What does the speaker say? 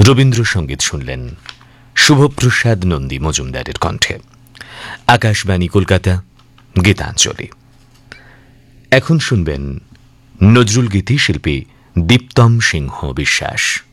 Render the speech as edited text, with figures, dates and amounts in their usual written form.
রবীন্দ্রসঙ্গীত শুনলেন শুভপ্রসাদ নন্দী মজুমদারের কণ্ঠে। আকাশবাণী কলকাতা, গীতাঞ্জলি। এখন শুনবেন নজরুল গীতি শিল্পী দীপ্তম সিংহ বিশ্বাস।